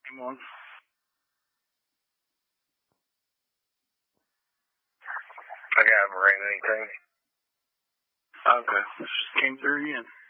Same one. Okay, I haven't ran anything. Okay, this just came through again.